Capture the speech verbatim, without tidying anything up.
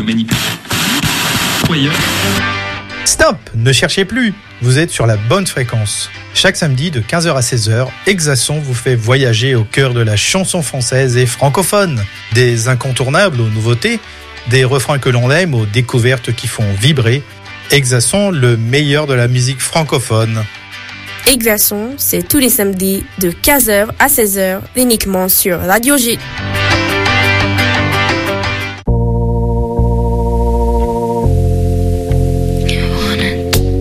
Stop! Ne cherchez plus! Vous êtes sur la bonne fréquence. Chaque samedi de quinze heures à seize heures, Exason vous fait voyager au cœur de la chanson française et francophone. Des incontournables aux nouveautés, des refrains que l'on aime aux découvertes qui font vibrer. Exason, le meilleur de la musique francophone. Exason, c'est tous les samedis de quinze heures à seize heures, uniquement sur Radio G.